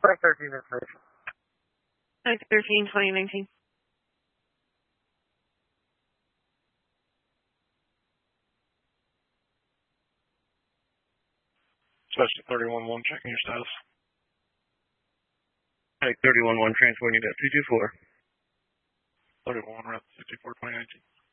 Flight 13 information. Flight 13, 2019. Special 31-1, checking your status. Flight 31-1, transporting you to 224. 31, route 64, 2019.